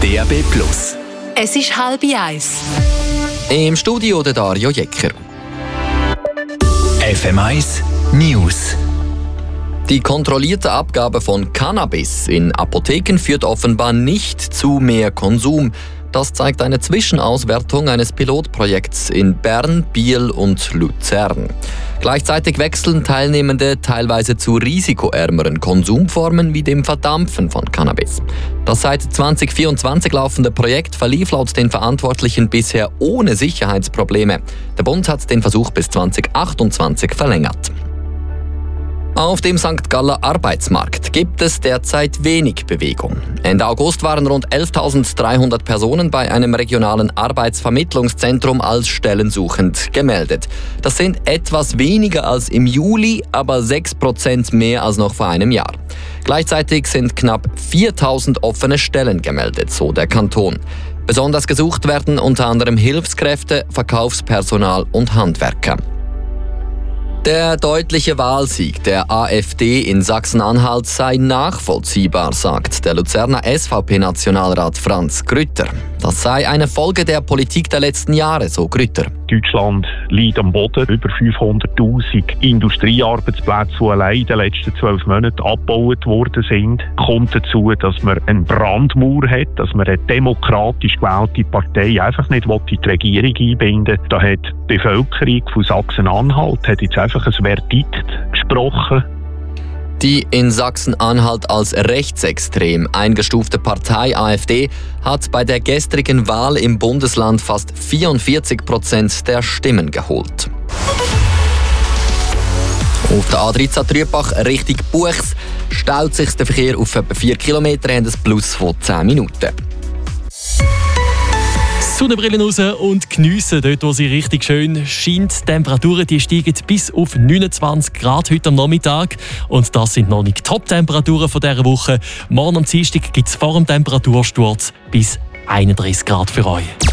DAB+. Es ist 12:30. Im Studio der Dario Jecker. FM1 News. Die kontrollierte Abgabe von Cannabis in Apotheken führt offenbar nicht zu mehr Konsum. Das zeigt eine Zwischenauswertung eines Pilotprojekts in Bern, Biel und Luzern. Gleichzeitig wechseln Teilnehmende teilweise zu risikoärmeren Konsumformen wie dem Verdampfen von Cannabis. Das seit 2024 laufende Projekt verlief laut den Verantwortlichen bisher ohne Sicherheitsprobleme. Der Bund hat den Versuch bis 2028 verlängert. Auf dem St. Galler Arbeitsmarkt gibt es derzeit wenig Bewegung. Ende August waren rund 11.300 Personen bei einem regionalen Arbeitsvermittlungszentrum als stellensuchend gemeldet. Das sind etwas weniger als im Juli, aber 6% mehr als noch vor einem Jahr. Gleichzeitig sind knapp 4.000 offene Stellen gemeldet, so der Kanton. Besonders gesucht werden unter anderem Hilfskräfte, Verkaufspersonal und Handwerker. Der deutliche Wahlsieg der AfD in Sachsen-Anhalt sei nachvollziehbar, sagt der Luzerner SVP-Nationalrat Franz Grütter. Das sei eine Folge der Politik der letzten Jahre, so Grütter. Deutschland liegt am Boden. Über 500'000 Industriearbeitsplätze, die allein in den letzten 12 Monaten abgebaut worden sind. Kommt dazu, dass man einen Brandmauer hat, dass man eine demokratisch gewählte Partei einfach nicht in die Regierung einbinden will. Da hat die Bevölkerung von Sachsen-Anhalt jetzt einfach ein Verdikt gesprochen. Die in Sachsen-Anhalt als rechtsextrem eingestufte Partei AfD hat bei der gestrigen Wahl im Bundesland fast 44% der Stimmen geholt. Auf der A13 Trübach Richtung Buchs staut sich der Verkehr auf etwa 4 Kilometer, haben ein Plus von 10 Minuten. Sonnenbrillen raus und geniessen, dort wo sie richtig schön scheint. Die Temperaturen die steigen bis auf 29 Grad heute am Nachmittag. Und das sind noch nicht die Top-Temperaturen dieser Woche. Morgen am Dienstag gibt es vor dem Temperatursturz bis 31 Grad für euch.